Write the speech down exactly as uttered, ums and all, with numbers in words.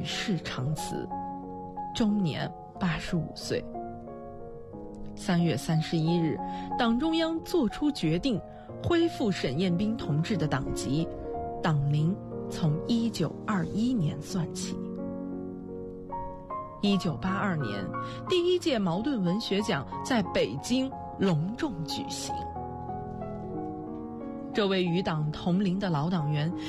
世长辞，终年八十五岁。三月三十一日，党中央作出决定，恢复沈彦斌同志的党籍，党龄从一九二一年算起。一九八二年，第一届茅盾文学奖在北京隆重举行。这位与党同龄的老党员